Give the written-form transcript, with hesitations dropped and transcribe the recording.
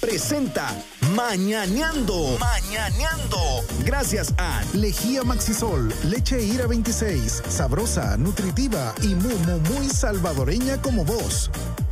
presenta Mañaneando. Gracias a Lejía Maxisol, leche Ira 26, sabrosa, nutritiva y muy salvadoreña como vos.